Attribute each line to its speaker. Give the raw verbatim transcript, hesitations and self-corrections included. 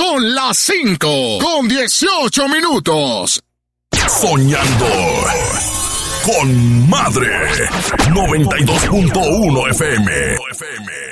Speaker 1: Son las cinco con dieciocho minutos.
Speaker 2: Soñando con Madre noventa y dos punto uno F M.